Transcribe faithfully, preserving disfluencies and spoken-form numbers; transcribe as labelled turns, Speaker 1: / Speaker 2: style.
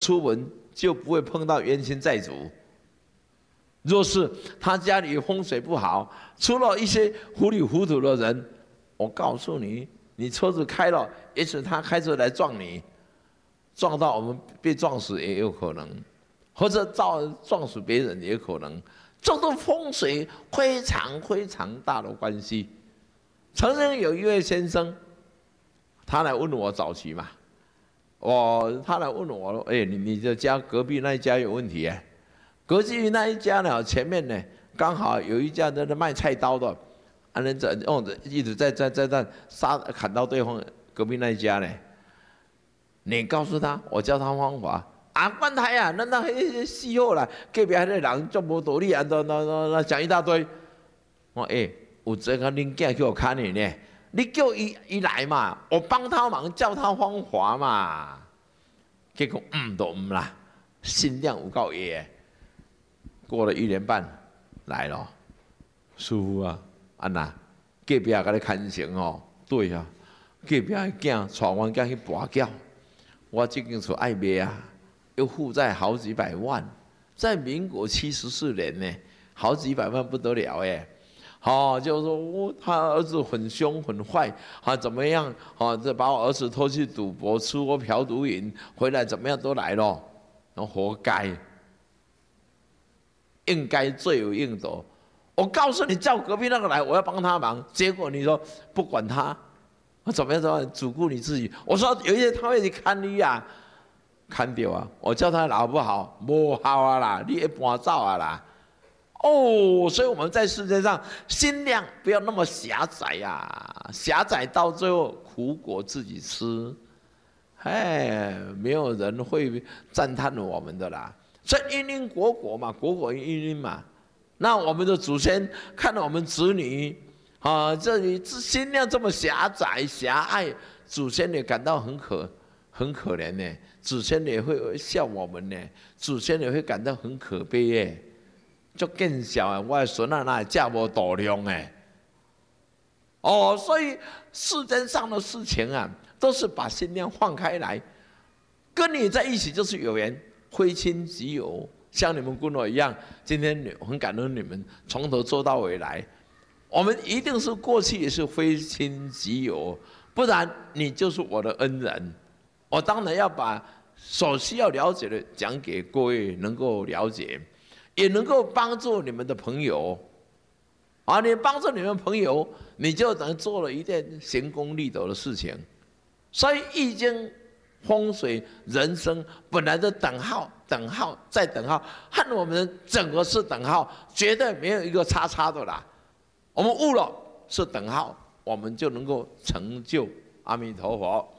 Speaker 1: 出门就不会碰到冤亲债主。若是他家里风水不好，出了一些糊里糊涂的人，我告诉你，你车子开了，也许他开车来撞你，撞到我们被撞死也有可能，或者撞撞死别人也有可能。这都风水非常非常大的关系。曾经有一位先生，他来问我早期嘛，我他来问我，哎，你你的家隔壁那一家有问题哎。隔壁那一家呢，前面呢刚好有一家在那卖菜刀的，啊，人在用着一直在在在在杀砍到对方隔壁那一家呢。你告诉他，我教他方法啊，管他呀，那那迄死好啦，隔壁那个人足无道理啊，那那那那讲一大堆。我哎、欸，有这个恁囝叫我看你呢，你叫伊伊来嘛，我帮他忙，教他方法嘛。结果嗯都唔啦，心量有够野。过了一年半，来了，师傅啊，安娜，隔壁甲你看成哦，对啊，隔壁的囝带阮囝去跋筊，我这间厝爱卖啊，又负债好几百万，在民国七十四年呢，好几百万不得了哎，好、哦，就是说、哦、他儿子很凶很坏，啊怎么样？啊，这把我儿子拖去赌博，吃我嫖毒瘾，回来怎么样都来了，然后活该。应该罪有应得。我告诉你，叫隔壁那个来，我要帮他忙。结果你说不管他，怎么样怎么样，只顾你自己。我说有一天他会去看你啊，看掉啊。我叫他好不好？不好啊啦，你也搬走啊啦。哦，所以我们在世界上心量不要那么狭窄呀、啊，狭窄到最后苦果自己吃。哎，没有人会赞叹我们的啦。所以因因果果嘛，果果因因嘛。那我们的祖先看到我们子女啊，这里心量这么狭窄狭隘，祖先也感到很可很可怜呢。祖先也会笑我们呢，祖先也会感到很可悲耶。就更小啊，我的孙啊，那嫁无度量哎。哦，所以世间上的事情啊，都是把心量放开来，跟你在一起就是有缘。非亲即友，像你们跟我一样，今天很感恩你们从头做到尾来。我们一定是过去也是非亲即友，不然你就是我的恩人。我当然要把所需要了解的讲给各位能够了解，也能够帮助你们的朋友。啊，你帮助你们朋友，你就等于做了一件行功立德的事情。所以《易经》。风水人生本来的等号，等号再等号，和我们整个是等号，绝对没有一个叉叉的啦。我们悟了是等号，我们就能够成就。阿弥陀佛。